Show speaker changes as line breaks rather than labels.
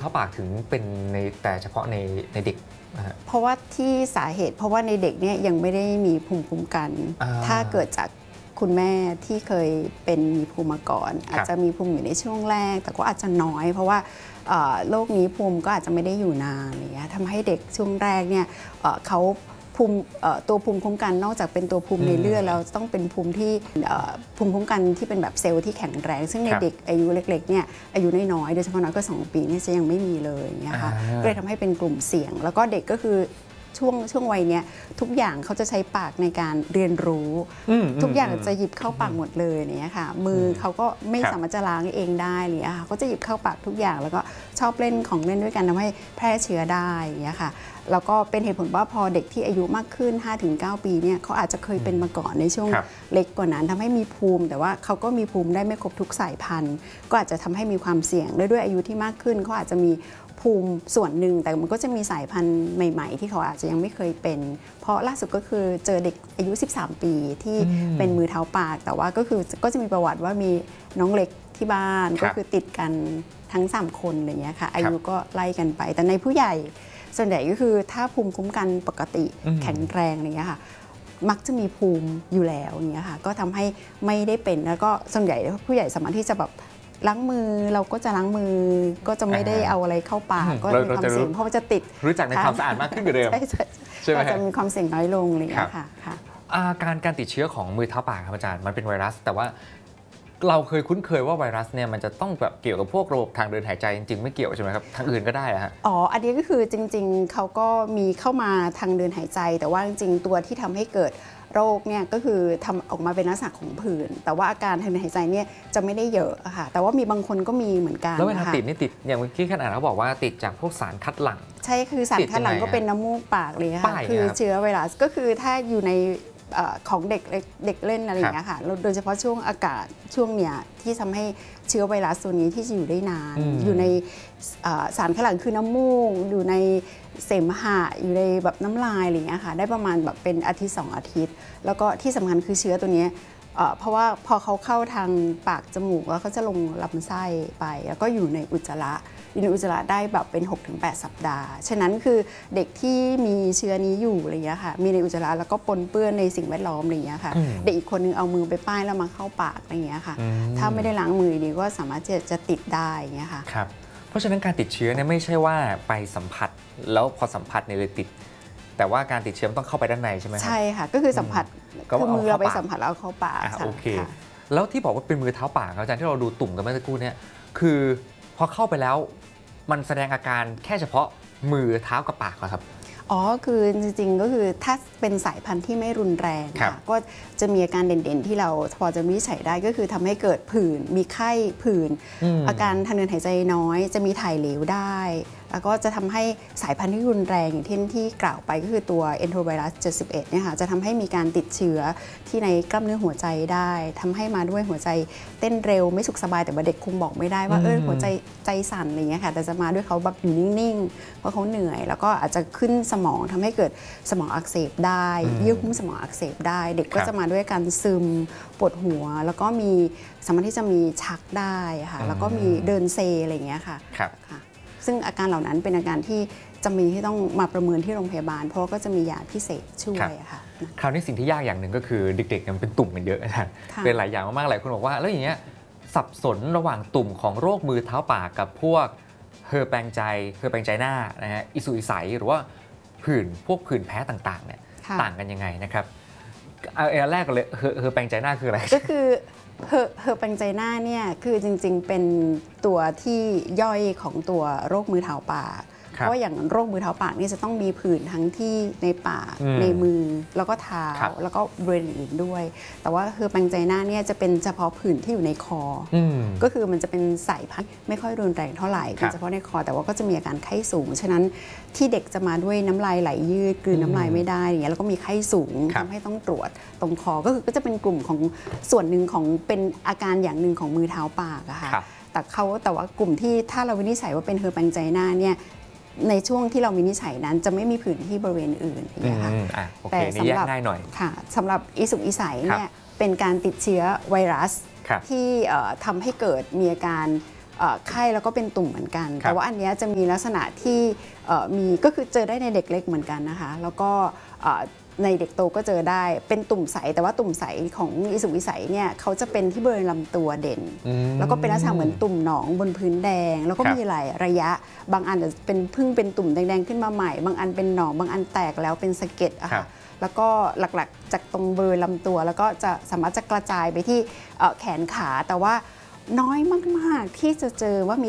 ท้าปากถึงเป็นในแต่เฉพาะในเด็ก
เพราะว่าที่สาเหตุเพราะว่าในเด็กเนี่ยยังไม่ได้มีภูมิคุ้มกันถ้าเกิดจากคุณแม่ที่เคยเป็นมีภูมิมาก่อนอาจจะมีภูมิอยู่ในช่วงแรกแต่ก็อาจจะน้อยเพราะว่าโรคนี้ภูมิก็อาจจะไม่ได้อยู่นานอะไรเงี้ยทำให้เด็กช่วงแรกเนี่ยเขาภูมิตัวภูมิคุ้มกันนอกจากเป็นตัวภูมิในเลือดแล้วต้องเป็นภูมิที่ภูมิคุ้มกันที่เป็นแบบเซลล์ที่แข็งแรงซึ่งในเด็กอายุเล็กๆเนี่ยอายุน้อยๆโดยเฉพาะน้อยก็2 ปีเนี่ยจะยังไม่มีเลยนะคะก็เลยทำให้เป็นกลุ่มเสี่ยงแล้วก็เด็กก็คือช่วงวัยเนี้ยทุกอย่างเขาจะใช้ปากในการเรียนรู้ทุกอย่างจะหยิบเข้าปากหมดเลยเนี่ยค่ะมือเขาก็ไม่สามารถจะล้างเองได้เลยค่ะก็จะหยิบเข้าปากทุกอย่างแล้วก็ชอบเล่นของเล่นด้วยกันทำให้แพร่เชื้อได้เนี่ยค่ะแล้วก็เป็นเหตุผลว่าพอเด็กที่อายุมากขึ้น 5-9 ปีเนี่ยเขาอาจจะเคยเป็นมาก่อนในช่วงเล็กกว่านั้นทำให้มีภูมิแต่ว่าเขาก็มีภูมิได้ไม่ครบทุกสายพันธุ์ก็อาจจะทำให้มีความเสี่ยงด้วยอายุที่มากขึ้นเขาอาจจะมีภูมิส่วนหนึ่งแต่มันก็จะมีสายพันธุ์ใหม่ๆที่เขาอาจจะยังไม่เคยเป็นเพราะล่าสุดก็คือเจอเด็กอายุ13 ปีที่เป็นมือเท้าปากแต่ว่าก็จะมีประวัติว่ามีน้องเล็กที่บ้านก็คือติดกันทั้ง3 คนอะไรเงี้ยค่ะอายุก็ไล่กันไปแต่ในผู้ใหญ่ส่วนใหญ่ก็คือถ้าภูมิคุ้มกันปกติแข็งแรงอะไรเงี้ยค่ะมักจะมีภูมิอยู่แล้วอย่างเงี้ยค่ะก็ทำให้ไม่ได้เป็นแล้วก็ส่วนใหญ่ผู้ใหญ่สามารถที่จะแบบล้างมือเราก็จะล้างมือก็จะไม่ได้เอาอะไรเข้าปากก็มีความเสี่ยงเพราะว่าจะติด
รู้จักในความสะอาดมากขึ้นกว่าเดิม
ใช่ไหมจะมีความเสี่ยงน้อยลงอะไรอย่างเงี้ยค่ะ
การติดเชื้อของมือเท้าปากครับอาจารย์มันเป็นไวรัสแต่ว่าเราเคยคุ้นเคยว่าไวรัสเนี่ยมันจะต้องแบบเกี่ยวกับพวกระบบทางเดินหายใจจริงๆไม่เกี่ยวใช่ไหมครับทางอื่นก็ได้ฮะ
อันนี้ก็คือจริงๆเขาก็มีเข้ามาทางเดินหายใจแต่ว่าจริงๆตัวที่ทำให้เกิดโรคเนี่ยก็คือทำออกมาเป็นลักษณะของผื่นแต่ว่าอาการทางเดินหายใจเนี่ยจะไม่ได้เยอะค่ะแต่ว่ามีบางคนก็มีเหมือนกัน
แล้วเวลาติดนี่ติดอย่างเมื่อกี้ขนาดเขาบอกว่าติดจากพวกสารคัดหลั่ง
ใช่คือสารคัดหลั่งก็เป็นน้ำมูกปากเลยค่ะคือเชื้อไวรัสก็คือถ้าอยู่ในของเด็กเล่นอะไรอย่างเงี้ยค่ะโดยเฉพาะช่วงอากาศช่วงเนี้ยที่ทำให้เชื้อไวรัสตัวนี้ที่จะอยู่ได้นานอยู่ในสารคัดหลั่งคือน้ำมูกอยู่ในเสมหะอยู่ในแบบน้ำลายอะไรอย่างเงี้ยค่ะได้ประมาณแบบเป็นอาทิตย์2 อาทิตย์แล้วก็ที่สำคัญคือเชื้อตัวนี้เพราะว่าพอเขาเข้าทางปากจมูกแล้วเขาจะลงลำไส้ไปแล้วก็อยู่ในอุจจาระได้แบบเป็น 6-8 สัปดาห์ฉะนั้นคือเด็กที่มีเชื้อนี้อยู่อะไรอย่างเงี้ยค่ะมีในอุจจาระแล้วก็ปนเปื้อนในสิ่งแวดล้อมอะไรอย่างเงี้ยค่ะเด็กอีกคนนึงเอามือไปป้ายแล้วมาเข้าปากอะไรอย่างเงี้ยค่ะถ้าไม่ได้ล้างมือดีก็สามารถจะติดได้อย่างเงี้ยค่ะ
ครับเพราะฉะนั้นการติดเชื้อเนี่ยไม่ใช่ว่าไปสัมผัสแล้วพอสัมผัสเนี่ยเลยติดแต่ว่าการติดเชื้อต้องเข้าไปด้านในใช่ไหมครับ
ใช่ค่ะก็คือสัมผัสคือมือเราไปสัมผัสแล้วเข้าปาก
โอเคแล้วที่บอกว่าเป็นมือเท้าปากอาจารย์ที่เราดูตุ่มกันเมื่อสักครู่เนี่ยคือพอเข้าไปแล้วมันแสดงอาการแค่เฉพาะมือเท้ากับปากเหรอครับ
คือจริงๆก็คือถ้าเป็นสายพันธุ์ที่ไม่รุนแรงก็จะมีอาการเด่นๆที่เราพอจะวินิจฉัยได้ก็คือทำให้เกิดผื่นมีไข้ผื่นอาการทางเดินหายใจน้อยจะมีถ่ายเหลวได้แล้วก็จะทำให้สายพันธุ์ที่รุนแรงอย่างที่กล่าวไปก็คือตัว enterovirus 71เนี่ยค่ะจะทำให้มีการติดเชื้อที่ในกล้ามเนื้อหัวใจได้ทำให้มาด้วยหัวใจเต้นเร็วไม่สุขสบายแต่ว่าเด็กคงบอกไม่ได้ว่าหัวใจสั่นอะไรอย่างเงี้ยค่ะแต่จะมาด้วยเขาแบบอยู่นิ่งๆเพราะเขาเหนื่อยแล้วก็อาจจะขึ้นสมองทำให้เกิดสมองอักเสบได้เยื่อหุ้มสมองอักเสบได้เด็กก็จะมาด้วยการซึมปวดหัวแล้วก็มีสามารถที่จะมีชักได้ค่ะแล้วก็มีเดินเซอะไรอย่างเงี้ยค่ะซึ่งอาการเหล่านั้นเป็นอาการที่จำเป็นที่ต้องมาประเมินที่โรงพยาบาลเพราะก็จะมียาพิเศษช่วยค่ะ
คราวนี้สิ่งที่ยากอย่างหนึ่งก็คือเด็กๆมันเป็นตุ่มกันเยอะนะเป็นหลายอย่างมากๆหลายคนบอกว่าแล้วอย่างเงี้ยสับสนระหว่างตุ่มของโรคมือเท้าปากกับพวกเฮอแปงใจหน้านะฮะอิสุอิสัยหรือว่าพวกผื่นแพ้ต่างๆเนี่ยต่างกันยังไงนะครับเอาแรกก่อนเลยเฮอแปงใจหน้าคืออะไร
ก็คือเฮอแปงใจหน้าเนี่ยคือจริงๆเป็นตัวที่ย่อยของตัวโรคมือเท้าปากเพราะว่าอย่างโรคมือเท้าปากนี่จะต้องมีผื่นทั้งที่ในปากในมือแล้วก็เท้าแล้วก็บริเวณอื่นด้วยแต่ว่าเฮอแปงใจหน้าเนี่ยจะเป็นเฉพาะผื่นที่อยู่ในคอก็คือมันจะเป็นสายพันธุ์ไม่ค่อยรุนแรงเท่าไหร่เป็นเฉพาะในคอแต่ว่าก็จะมีอาการไข้สูงฉะนั้นที่เด็กจะมาด้วยน้ำลายไหลยืดกลืนน้ำลายไม่ได้อย่างเงี้ยแล้วก็มีไข้สูงทำให้ต้องตรวจตรงคอก็จะเป็นกลุ่มของส่วนหนึ่งของเป็นอาการอย่างหนึ่งของมือเท้าปากอะค่ะแต่ว่ากลุ่มที่ถ้าเราวินิจฉัยว่าเป็นเฮอแปงใจหน้าเนี่ยในช่วงที่เราวินิจฉัยนั้นจะไม่มีผื่นที่บริเวณอื่นนะคะ
แต่สำหรับง่ายหน่อย
ค่ะสำหรับอิสุกอิสัยเนี่ยเป็นการติดเชื้อไวรัสที่ทำให้เกิดมีอาการไข้แล้วก็เป็นตุ่มเหมือนกันแต่ว่าอันเนี้ยจะมีลักษณะที่มีก็คือเจอได้ในเด็กเล็กเหมือนกันนะคะแล้วก็ในเด็กโตก็เจอได้เป็นตุ่มใสแต่ว่าตุ่มใสของอิสุกอิสัยเนี่ยเขาจะเป็นที่บริเวณลำตัวเด่นแล้วก็เป็นลักษณะเหมือนตุ่มหนองบนพื้นแดงแล้วก็มีหลายระยะบางอันจะเป็นเพิ่งเป็นตุ่มแดงๆขึ้นมาใหม่บางอันเป็นหนองบางอันแตกแล้วเป็นสะเก็ดอะค่ะแล้วก็หลักๆจากตรงบริเวณลำตัวแล้วก็จะสามารถจะกระจายไปที่แขนขาแต่ว่าน้อยมากๆที่จะเจอว่ามี